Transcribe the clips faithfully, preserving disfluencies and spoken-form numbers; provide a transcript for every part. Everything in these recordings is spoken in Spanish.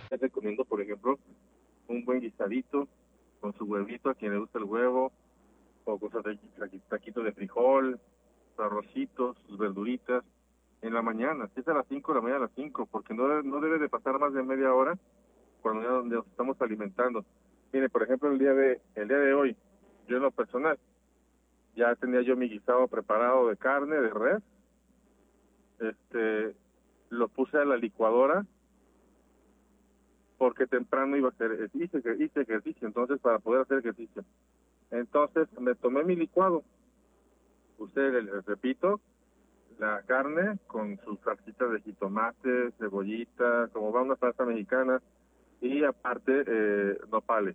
les recomiendo, por ejemplo, un buen guisadito con su huevito, a quien le gusta el huevo, o con su taquito de frijol, su arrocito, sus verduritas, en la mañana, si es a las cinco de la mañana, a las cinco, porque no, no debe de pasar más de media hora cuando ya nos estamos alimentando. Mire, por ejemplo, el día de el día de hoy, yo en lo personal, ya tenía yo mi guisado preparado de carne, de res, este, lo puse a la licuadora, porque temprano iba a hacer, hice, hice ejercicio, entonces para poder hacer ejercicio. Entonces me tomé mi licuado, puse, les repito, la carne con sus salsitas de jitomate, cebollita, como va una salsa mexicana, y aparte eh, nopales,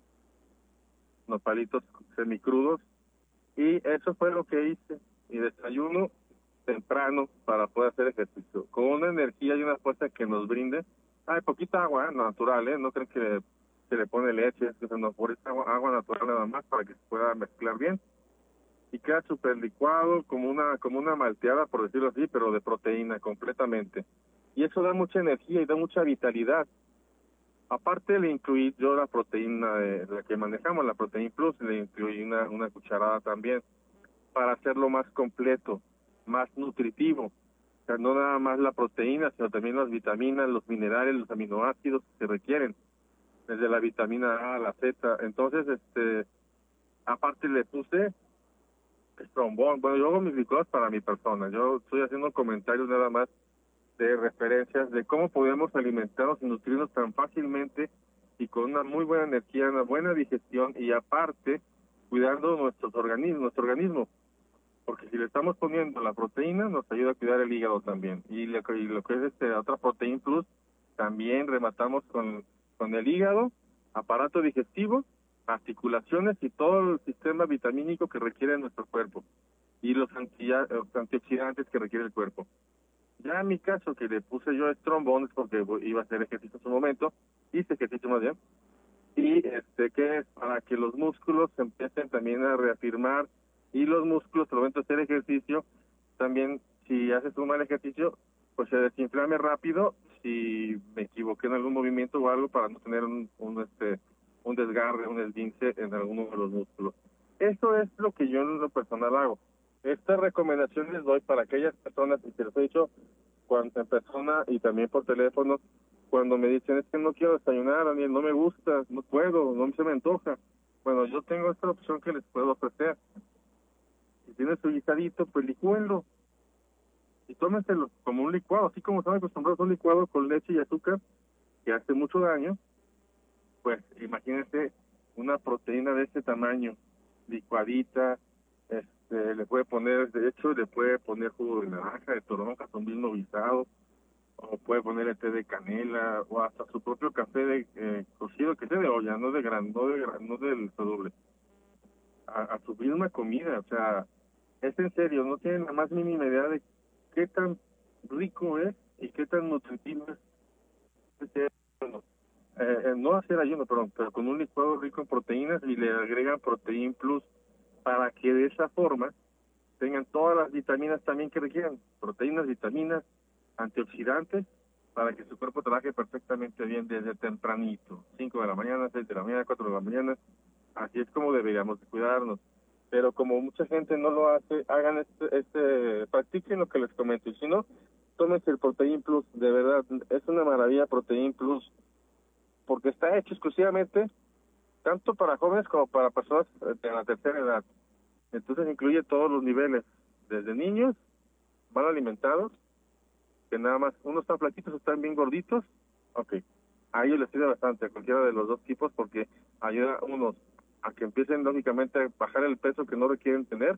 nopalitos semicrudos, y eso fue lo que hice, mi desayuno temprano para poder hacer ejercicio, con una energía y una fuerza que nos brinde. Hay poquita agua, ¿eh? Natural, ¿eh? No creen que se le pone leche, es que se nos pone agua, agua natural nada más para que se pueda mezclar bien. Y queda súper licuado, como una, como una malteada, por decirlo así, pero de proteína completamente. Y eso da mucha energía y da mucha vitalidad. Aparte le incluí yo la proteína, de, la que manejamos, la Protein Plus, le incluí una, una cucharada también, para hacerlo más completo, más nutritivo. O sea, no nada más la proteína, sino también las vitaminas, los minerales, los aminoácidos que se requieren, desde la vitamina A a la Z. Entonces, este, aparte le puse trombón. Bueno, yo hago mis licuados para mi persona. Yo estoy haciendo comentarios nada más de referencias de cómo podemos alimentarnos y nutrirnos tan fácilmente y con una muy buena energía, una buena digestión y aparte cuidando nuestros organismos, nuestro organismo. Porque si le estamos poniendo la proteína, nos ayuda a cuidar el hígado también. Y lo que, y lo que es este otra Protein Plus, también rematamos con, con el hígado, aparato digestivo, articulaciones y todo el sistema vitamínico que requiere nuestro cuerpo. Y los, anti, los antioxidantes que requiere el cuerpo. Ya en mi caso, que le puse yo trombones porque iba a hacer ejercicio en su momento, hice ejercicio más bien, y este que es para que los músculos se empiecen también a reafirmar, y los músculos al momento de hacer ejercicio, también si haces un mal ejercicio, pues se desinflame rápido si me equivoqué en algún movimiento o algo para no tener un, un este un desgarre, un esguince en alguno de los músculos. Eso es lo que yo en lo personal hago. Estas recomendaciones les doy para aquellas personas, y se los he dicho cuando en persona y también por teléfono, cuando me dicen, es que no quiero desayunar, Daniel, no me gusta, no puedo, no se me antoja. Bueno, yo tengo esta opción que les puedo ofrecer. Si tienen su guisadito, pues licúenlo y tómenselo como un licuado, así como están acostumbrados a un licuado con leche y azúcar, que hace mucho daño. Pues imagínense una proteína de este tamaño, licuadita, este, le puede poner, de hecho, le puede poner jugo de naranja, de toronja, son mismo guisado, o puede ponerle té de canela, o hasta su propio café de eh, cocido, que sea de olla, no de gran, no de gran, no del soluble, a, a su misma comida. O sea, es en serio, no tienen la más mínima idea de qué tan rico es y qué tan nutritivo es este, bueno, eh, eh, no hacer ayuno, perdón, pero con un licuado rico en proteínas y le agregan Protein Plus para que de esa forma tengan todas las vitaminas también que requieren, proteínas, vitaminas, antioxidantes, para que su cuerpo trabaje perfectamente bien desde tempranito, cinco de la mañana, seis de la mañana, cuatro de la mañana, así es como deberíamos de cuidarnos. Pero como mucha gente no lo hace, hagan este, este, practiquen lo que les comento, y si no, tómense el Protein Plus, de verdad, es una maravilla Protein Plus, porque está hecho exclusivamente tanto para jóvenes como para personas de la tercera edad. Entonces incluye todos los niveles, desde niños, mal alimentados, que nada más, unos están flaquitos, están bien gorditos, ok, a ellos les sirve bastante, a cualquiera de los dos tipos, porque ayuda a unos a que empiecen lógicamente a bajar el peso que no requieren tener,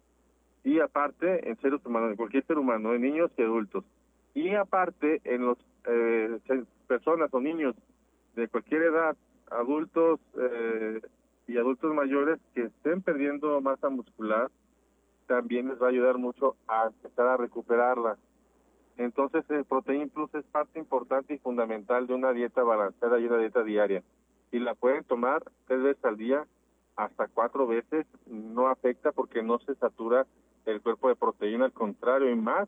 y aparte en seres humanos, en cualquier ser humano, en niños y adultos, y aparte en los eh, personas o niños de cualquier edad, adultos eh, y adultos mayores que estén perdiendo masa muscular, también les va a ayudar mucho a empezar a recuperarla. Entonces el Protein Plus es parte importante y fundamental de una dieta balanceada y una dieta diaria. Y la pueden tomar tres veces al día, hasta cuatro veces, no afecta porque no se satura el cuerpo de proteína, al contrario, y más